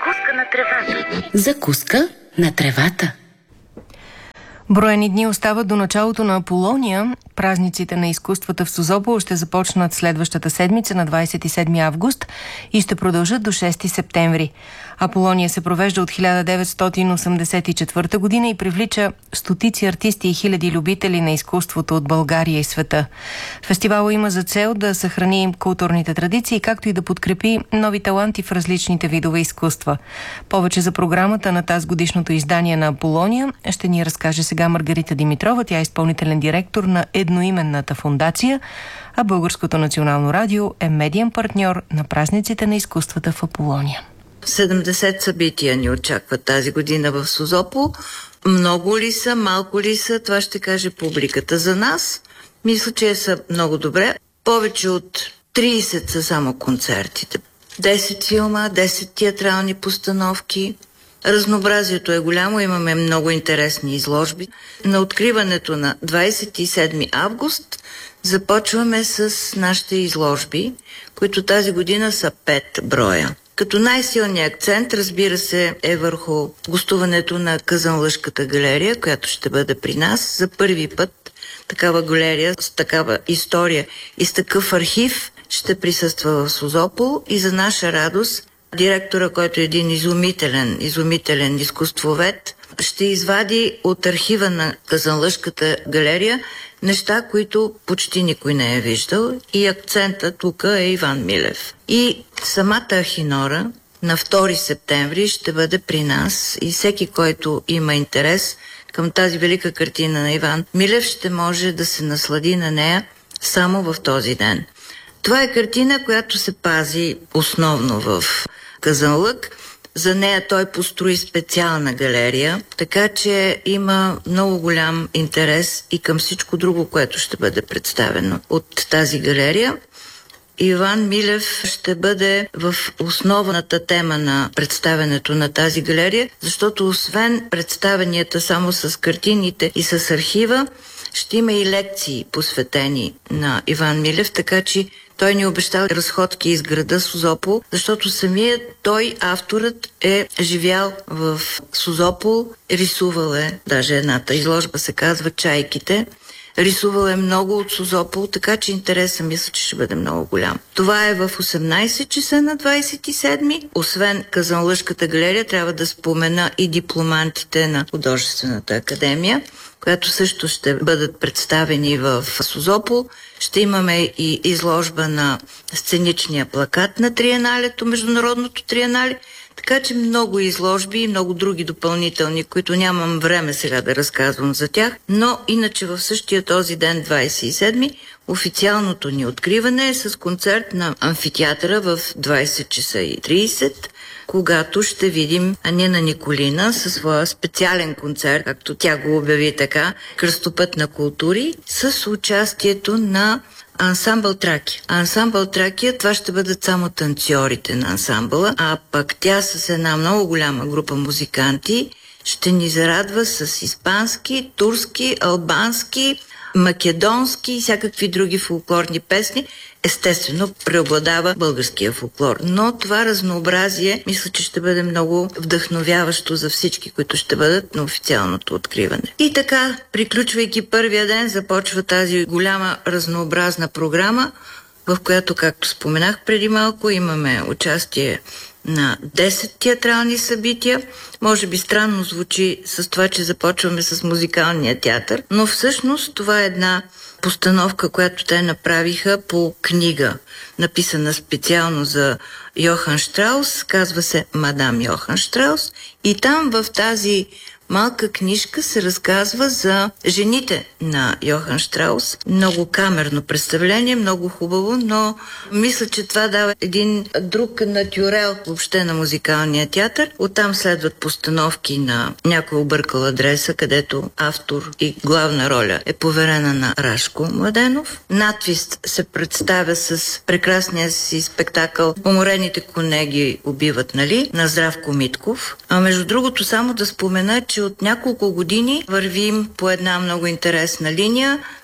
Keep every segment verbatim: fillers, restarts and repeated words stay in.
Закуска на тревата. Закуска на тревата. Броени дни остават до началото на Аполония. Празниците на изкуствата в Созопол ще започнат следващата седмица на двадесет и седми август и ще продължат до шести септември. Аполония се провежда от хиляда деветстотин осемдесет и четвърта година и привлича стотици артисти и хиляди любители на изкуството от България и света. Фестивалът има за цел да съхрани културните традиции, както и да подкрепи нови таланти в различните видове изкуства. Повече за програмата на тази годишното издание на Аполония ще ни разкаже сега Маргарита Димитрова. Тя е изпълнителен директор на едноименната фондация, а Българското национално радио е медиен партньор на празниците на изкуствата в Аполония. седемдесет събития ни очакват тази година в Созопол. Много ли са, малко ли са, това ще каже публиката. За нас, мисля, че са много добре. Повече от тридесет са само концертите. десет филма, десет театрални постановки. Разнообразието е голямо, имаме много интересни изложби. На откриването на двадесет и седми август започваме с нашите изложби, които тази година са пет броя. Като най-силният акцент, разбира се, е върху гостуването на Казанлъшката галерия, която ще бъде при нас. За първи път такава галерия с такава история и с такъв архив ще присъства в Созопол и за наша радост директора, който е един изумителен, изумителен изкуствовед, ще извади от архива на Казанлъшката галерия неща, които почти никой не е виждал, и акцента тук е Иван Милев. И самата Ахинора на втори септември ще бъде при нас и всеки, който има интерес към тази велика картина на Иван Милев, ще може да се наслади на нея само в този ден. Това е картина, която се пази основно в Казанлък. За нея той построи специална галерия, така че има много голям интерес и към всичко друго, което ще бъде представено от тази галерия. Иван Милев ще бъде в основната тема на представенето на тази галерия, защото освен представенията само с картините и с архива, ще има и лекции посветени на Иван Милев, така че той ни обещал разходки из града Созопол, защото самият той, авторът, е живял в Созопол, рисувал е, даже едната изложба се казва "Чайките", рисувал е много от Созопол, така че интересът мисля, че ще бъде много голям. Това е в осемнадесет часа на двадесет и седми. Освен Казанлъшката галерия, трябва да спомена и дипломантите на Художествената академия, която също ще бъдат представени в Созопол. Ще имаме и изложба на сценичния плакат на триеналето, международното триенале, така че много изложби и много други допълнителни, които нямам време сега да разказвам за тях, но иначе в същия този ден, двадесет и седми, официалното ни откриване е с концерт на амфитеатъра в двадесет часа и тридесет, когато ще видим Анина Николина със своя специален концерт, както тя го обяви така, "Кръстопът на култури", с участието на Ансамбъл Тракия. Ансамбъл Тракия, това ще бъдат само танцорите на ансамбъла, а пък тя с една много голяма група музиканти ще ни зарадва с испански, турски, албански, македонски и всякакви други фолклорни песни. Естествено, преобладава българския фолклор. Но това разнообразие, мисля, че ще бъде много вдъхновяващо за всички, които ще бъдат на официалното откриване. И така, приключвайки първия ден, започва тази голяма разнообразна програма, в която, както споменах преди малко, имаме участие на десет театрални събития. Може би странно звучи с това, че започваме с музикалния театър, но всъщност това е една постановка, която те направиха по книга, написана специално за Йохан Штраус, казва се "Мадам Йохан Штраус", и там в тази малка книжка се разказва за жените на Йохан Штраус. Много камерно представление, много хубаво, но мисля, че това дава един друг натюрел въобще на музикалния театър. Оттам следват постановки на "Някой объркал адреса", където автор и главна роля е поверена на Рашко Младенов. Надвист се представя с прекрасния си спектакъл "Уморените коне ги убиват", нали, на Здравко Митков. А между другото, само да спомена, че от няколко години вървим по една много интересна линия.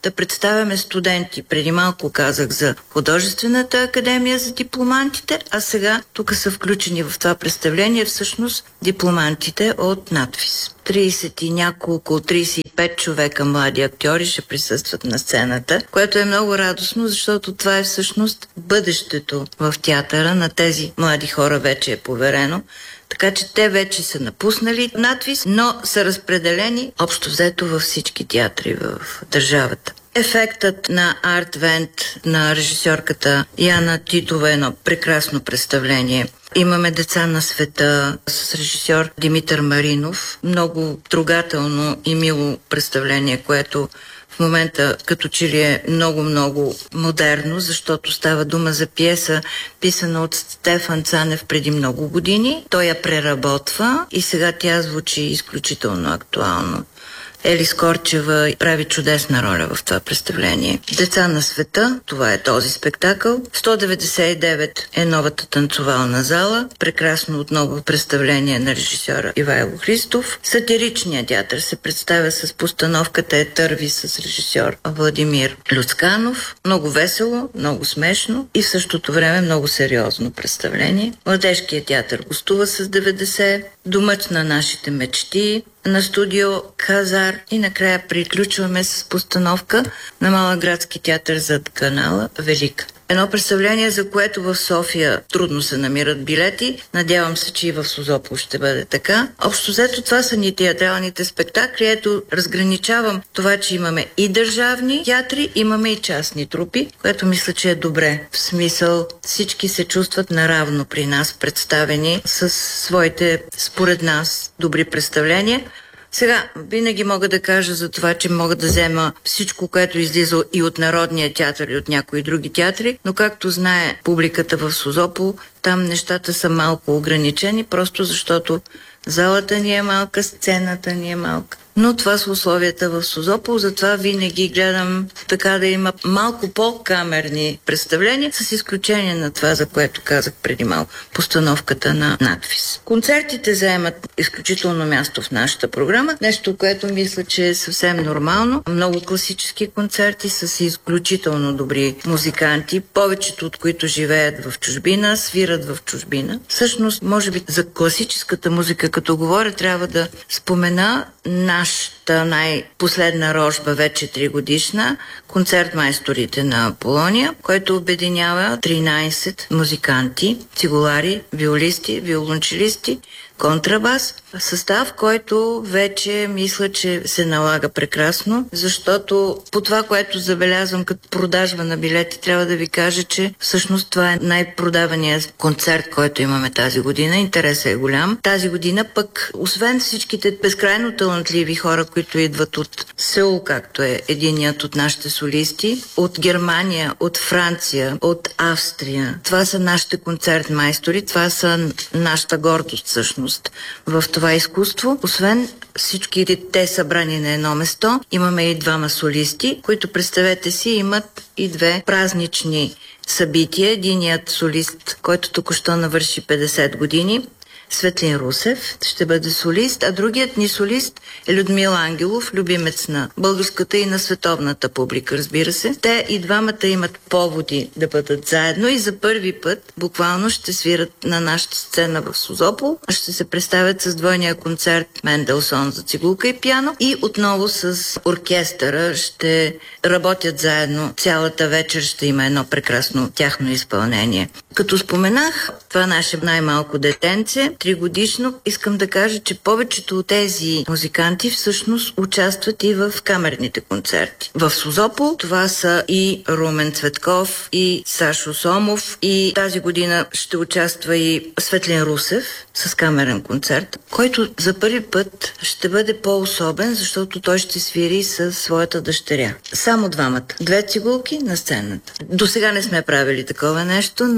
да представяме студенти. Преди малко казах за художествената академия за дипломантите, а сега тук са включени в това представление всъщност дипломантите от надфис. трийсет и няколко, трийсет и пет човека млади актьори ще присъстват на сцената, което е много радостно, защото това е всъщност бъдещето в театъра. На тези млади хора вече е поверено. Така че те вече са напуснали надвис, но са разпределени общо взето във всички театри в държавата. Ефектът на Артвент на режисьорката Яна Титова е едно прекрасно представление. Имаме Деца на света с режисьор Димитър Маринов. Много трогателно и мило представление, което в момента като че ли е много-много модерно, защото става дума за пиеса, писана от Стефан Цанев преди много години. Той я преработва и сега тя звучи изключително актуално. Ели Скорчева прави чудесна роля в това представление. Деца на света, това е този спектакъл. сто деветдесет и девет е новата танцовална зала. Прекрасно отново представление на режисьора Ивайло Христов. Сатиричният театър се представя с постановката Е търви с режисьор Владимир Люцканов. Много весело, много смешно и в същото време много сериозно представление. Младежкият театър гостува с деветдесет. Домът на нашите мечти на студио Казар и накрая приключваме с постановка на Малък-градски театър зад канала Велика. Едно представление, за което в София трудно се намират билети. Надявам се, че и в Созопол ще бъде така. Общо взето това са ни театралните спектакли. Ето разграничавам това, че имаме и държавни театри, имаме и частни трупи, което мисля, че е добре. В смисъл всички се чувстват наравно при нас представени с своите, според нас, добри представления. Сега, винаги мога да кажа за това, че мога да взема всичко, което излиза и от Народния театър, и от някои други театри, но както знае публиката в Созопол, там нещата са малко ограничени, просто защото залата ни е малка, сцената ни е малка. Но това са условията в Созопол, затова винаги гледам така да има малко по-камерни представления, с изключение на това, за което казах преди малко, постановката на надфис. Концертите заемат изключително място в нашата програма, нещо, което мисля, че е съвсем нормално. Много класически концерти с изключително добри музиканти, повечето от които живеят в чужбина, свират в чужбина. Всъщност, може би за класическата музика, като говоря, трябва да спомена нашата най-последна рожба, вече три годишна, концерт майсторите на Аполония, който обединява тринайсет музиканти, цигулари, виолисти, виолончелисти, контрабас, състав, който вече мисля, че се налага прекрасно, защото по това, което забелязвам като продажба на билети, трябва да ви кажа, че всъщност това е най-продаваният концерт, който имаме тази година. Интересът е голям. Тази година пък, освен всичките безкрайно талантливи хора, които идват от Сеул, както е единият от нашите солисти, от Германия, от Франция, от Австрия. Това са нашите концерт-майстори, това са нашата гордост всъщност в това изкуство. Освен всички те събрани на едно место, имаме и двама солисти, които, представете си, имат и две празнични събития. Единият солист, който току-що навърши петдесет години, Светлин Русев, ще бъде солист, а другият ни солист е Людмил Ангелов, любимец на българската и на световната публика, разбира се. Те и двамата имат поводи да бъдат заедно и за първи път буквално ще свират на нашата сцена в Созопол. Ще се представят с двойния концерт Менделсон за цигулка и пиано и отново с оркестъра ще работят заедно. Цялата вечер ще има едно прекрасно тяхно изпълнение. Като споменах, това наше най-малко детенце, тригодишно, искам да кажа, че повечето от тези музиканти всъщност участват и в камерните концерти. В Созопол това са и Румен Цветков, и Сашо Сомов, и тази година ще участва и Светлин Русев с камерен концерт, който за първи път ще бъде по-особен, защото той ще свири със своята дъщеря. Само двамата. Две цигулки на сцената. До сега не сме правили такова нещо, но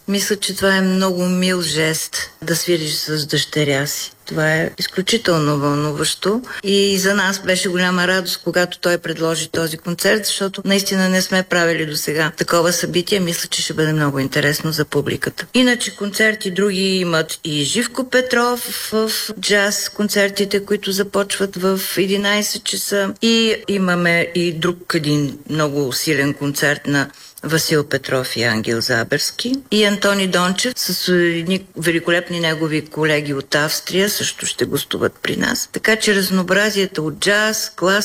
Мисля, че това е много мил жест да свириш с дъщеря си. Това е изключително вълнуващо и за нас беше голяма радост, когато той предложи този концерт, защото наистина не сме правили до сега такова събитие. Мисля, че ще бъде много интересно за публиката. Иначе концерти други имат и Живко Петров в джаз концертите, които започват в единайсет часа, и имаме и друг един много силен концерт на Васил Петров и Ангел Заберски, и Антони Дончев с едни великолепни негови колеги от Австрия също ще гостуват при нас. Така че разнообразието от джаз, клас,